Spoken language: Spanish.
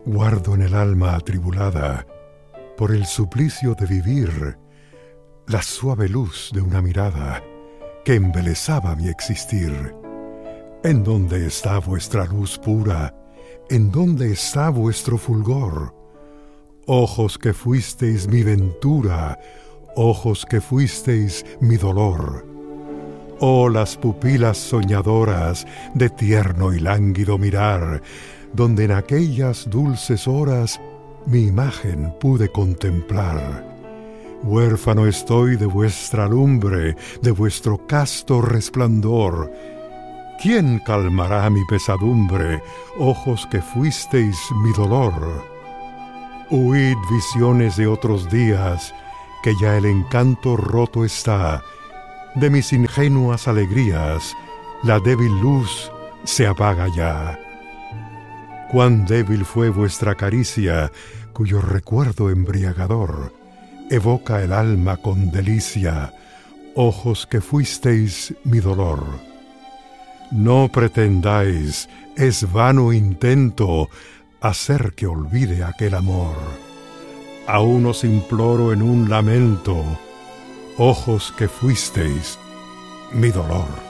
Guardo en el alma atribulada por el suplicio de vivir la suave luz de una mirada que embelesaba mi existir. ¿En dónde está vuestra luz pura? ¿En dónde está vuestro fulgor? Ojos que fuisteis mi ventura, ojos que fuisteis mi dolor. Oh, las pupilas soñadoras de tierno y lánguido mirar, donde en aquellas dulces horas mi imagen pude contemplar. Huérfano estoy de vuestra lumbre, de vuestro casto resplandor. ¿Quién calmará mi pesadumbre, ojos que fuisteis mi dolor? Huid, visiones de otros días, que ya el encanto roto está. De mis ingenuas alegrías, la débil luz se apaga ya. Cuán débil fue vuestra caricia, cuyo recuerdo embriagador evoca el alma con delicia, ojos que fuisteis mi dolor. No pretendáis, es vano intento, hacer que olvide aquel amor. Aún os imploro en un lamento, ojos que fuisteis mi dolor.